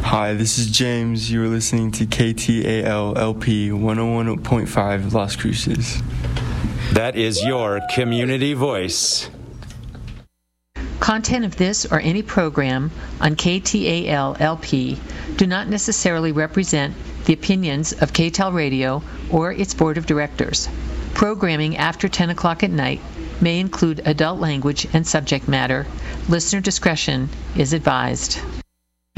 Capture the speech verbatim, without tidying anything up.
Hi, this is James. You are listening to K T A L L P one oh one point five Las Cruces. That is your community voice. Content of this or any program on K T A L L P do not necessarily represent the opinions of K T A L Radio or its board of directors. Programming after ten o'clock at night may include adult language and subject matter. Listener discretion is advised.